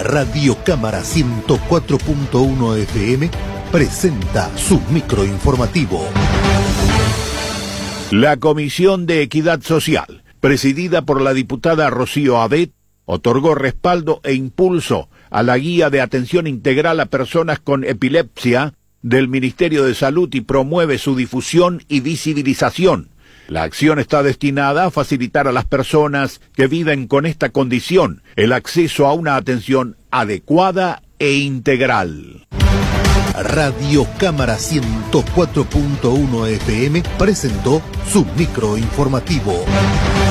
Radio Cámara 104.1 FM presenta su microinformativo. La Comisión de Equidad Social, presidida por la diputada Rocío Abet, otorgó respaldo e impulso a la Guía de Atención Integral a Personas con Epilepsia del Ministerio de Salud y promueve su difusión y visibilización. La acción está destinada a facilitar a las personas que viven con esta condición el acceso a una atención adecuada e integral. Radio Cámara 104.1 FM presentó su microinformativo.